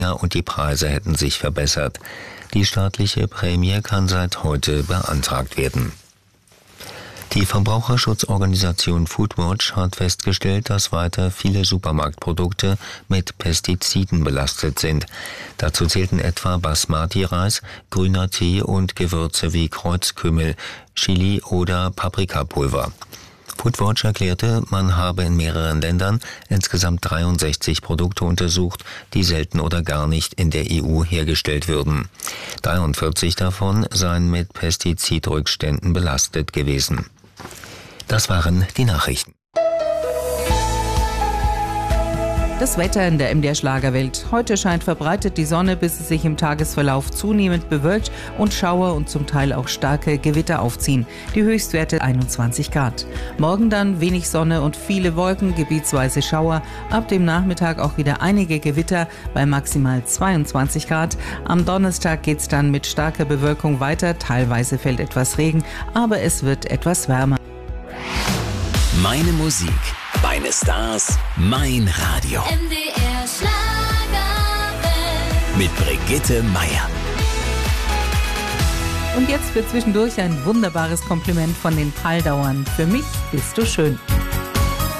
und die Preise hätten sich verbessert. Die staatliche Prämie kann seit heute beantragt werden. Die Verbraucherschutzorganisation Foodwatch hat festgestellt, dass weiter viele Supermarktprodukte mit Pestiziden belastet sind. Dazu zählten etwa Basmati-Reis, grüner Tee und Gewürze wie Kreuzkümmel, Chili oder Paprikapulver. Foodwatch erklärte, man habe in mehreren Ländern insgesamt 63 Produkte untersucht, die selten oder gar nicht in der EU hergestellt würden. 43 davon seien mit Pestizidrückständen belastet gewesen. Das waren die Nachrichten. Das Wetter in der MDR Schlagerwelt. Heute scheint verbreitet die Sonne, bis es sich im Tagesverlauf zunehmend bewölkt und Schauer und zum Teil auch starke Gewitter aufziehen. Die Höchstwerte 21 Grad. Morgen dann wenig Sonne und viele Wolken, gebietsweise Schauer. Ab dem Nachmittag auch wieder einige Gewitter bei maximal 22 Grad. Am Donnerstag geht's dann mit starker Bewölkung weiter. Teilweise fällt etwas Regen, aber es wird etwas wärmer. Meine Musik, meine Stars, mein Radio. MDR Schlagerwelt. Mit Brigitte Meier. Und jetzt für zwischendurch ein wunderbares Kompliment von den Paldauern. Für mich bist du schön.